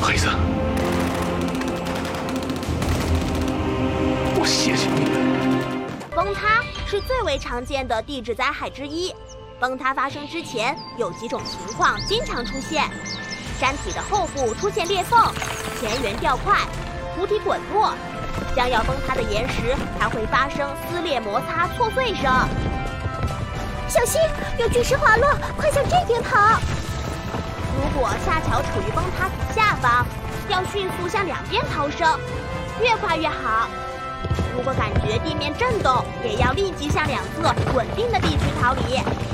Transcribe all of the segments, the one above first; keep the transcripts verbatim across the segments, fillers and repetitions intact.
孩子，我谢谢你了。 崩塌是最为常见的地质灾害之一。崩塌发生之前，有几种情况经常出现：山体的后部出现裂缝，前缘掉块，土体滚落。将要崩塌的岩石还会发生撕裂、摩擦、挫碎声。 小心，有巨石滑落，快向这边跑！ 如果下桥处于崩塌体下方，要迅速向两边逃生，越快越好。如果感觉地面震动，也要立即向两侧稳定的地区逃离。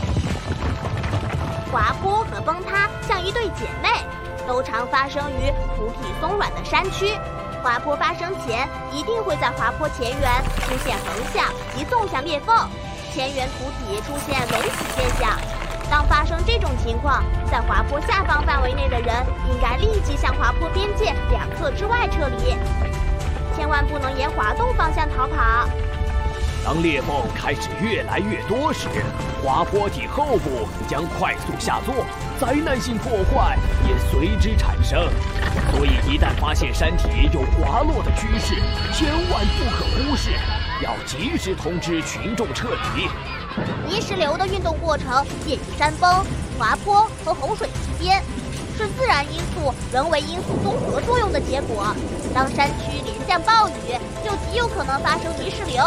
滑坡和崩塌像一对姐妹，都常发生于土体松软的山区。滑坡发生前，一定会在滑坡前缘出现横向及纵向裂缝，前缘土体出现隆起现象。当发生这种情况，在滑坡下方范围内的人应该立即向滑坡边界两侧之外撤离，千万不能沿滑动方向逃跑。 当裂缝开始越来越多时，滑坡体后部将快速下挫，灾难性破坏也随之产生。所以一旦发现山体有滑落的趋势，千万不可忽视，要及时通知群众撤离。 泥石流的运动过程介于山崩、滑坡和洪水之间，是自然因素、人为因素综合作用的结果。当山区连降暴雨，就极有可能发生泥石流。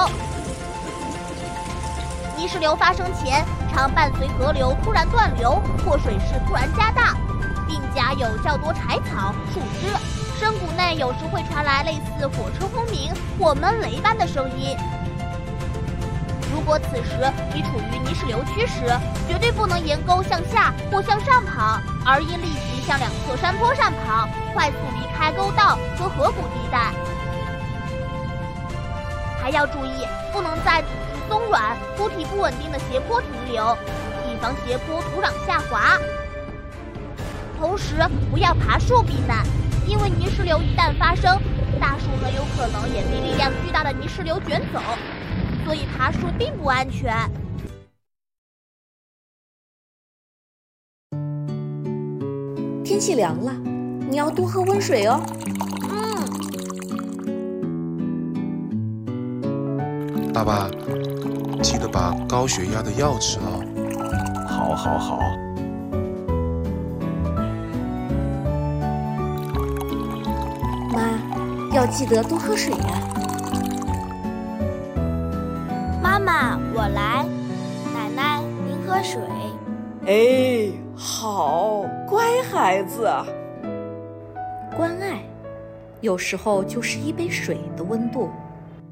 泥石流发生前，常伴随河流突然断流或水势突然加大，并夹有较多柴草、树枝，深谷内有时会传来类似火车轰鸣或闷雷般的声音。如果此时你处于泥石流区时，绝对不能沿沟向下或向上跑，而应立即向两侧山坡上跑，快速离开沟道和河谷地带。还要注意，不能在松软、土体不稳定的斜坡停留，以防斜坡土壤下滑。同时，不要爬树避难，因为泥石流一旦发生，大树很有可能也被力量巨大的泥石流卷走，所以爬树并不安全。 天气凉了，你要多喝温水哦。 爸爸，记得把高血压的药吃了。 好，好，好。 妈，要记得多喝水呀。 妈妈，我来。奶奶，您喝水。 哎，好，乖孩子。 关爱，有时候就是一杯水的温度。